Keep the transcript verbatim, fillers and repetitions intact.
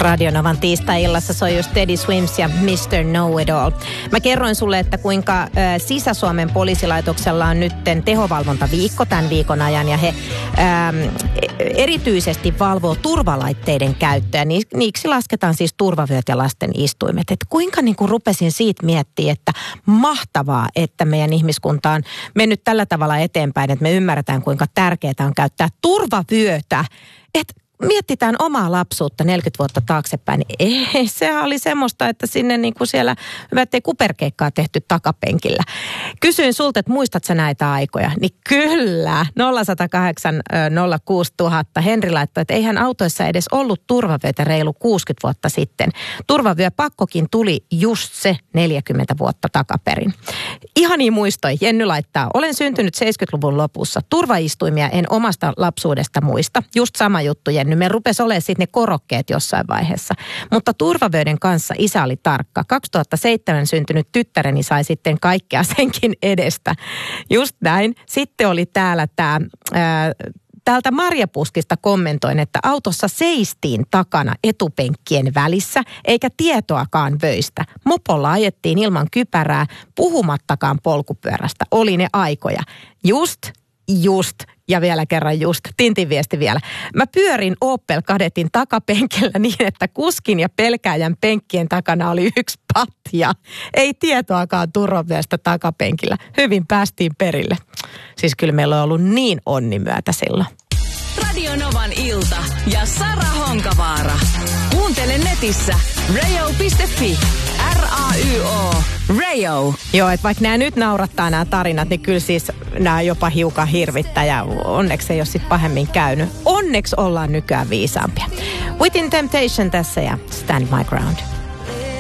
Radionovan tiistai-illassa soi just Teddy Swims ja mister Know-It-All. Mä kerroin sulle, että kuinka äh, Sisä-Suomen poliisilaitoksella on nytten tehovalvontaviikko tämän viikon ajan ja he ähm, erityisesti valvoo turvalaitteiden käyttöä. Ni- niiksi lasketaan siis turvavyöt ja lasten istuimet. Et kuinka niin kuin rupesin siitä miettiä, että mahtavaa, että meidän ihmiskunta on mennyt tällä tavalla eteenpäin, että me ymmärretään, kuinka tärkeää on käyttää turvavyötä. Että mietitään omaa lapsuutta neljäkymmentä vuotta taaksepäin, niin ei, sehän oli semmoista, että sinne niin kuin siellä, hyvä, ettei kuperkeikkaa tehty takapenkillä. Kysyin sulta, että muistat sä näitä aikoja? Niin kyllä, nolla yksi nolla kahdeksan nolla kuusi nolla nolla nolla. Henri laittoi, että eihän autoissa edes ollut turvavyötä reilu kuusikymmentä vuotta sitten. Turvavyöpakkokin tuli just se neljäkymmentä vuotta takaperin. Ihania muistoja. Jenny laittaa, olen syntynyt seitsemänkymmentäluvun lopussa. Turvaistuimia en omasta lapsuudesta muista. Just sama juttu, Jenny. Me rupesi olemaan sitten ne korokkeet jossain vaiheessa. Mutta turvavöiden kanssa isä oli tarkka. kaksituhattaseitsemän syntynyt tyttäreni sai sitten kaikkea senkin edestä. Just näin. Sitten oli täällä tämä... Täältä Marjapuskista kommentoin, että autossa seistiin takana etupenkkien välissä, eikä tietoakaan vöistä. Mopolla ajettiin ilman kypärää, puhumattakaan polkupyörästä. Oli ne aikoja. Just, just ja vielä kerran just. Tintin viesti vielä. Mä pyörin Opel Kadetin takapenkillä niin, että kuskin ja pelkääjän penkkien takana oli yksi patja. Ei tietoakaan turvavyöstä takapenkillä. Hyvin päästiin perille. Siis kyllä meillä on ollut niin onnimyötä silloin. Radionovan ilta ja Sara Honkavaara. Kuuntele netissä radio piste fi. R A Y O. Rayo. Joo, että vaikka nämä nyt naurattaa nämä tarinat, niin kyllä siis nämä jopa hiukan hirvittää ja onneksi ei ole sitten pahemmin käynyt. Onneksi ollaan nykyään viisaampia. Within Temptation tässä ja Stand My Ground.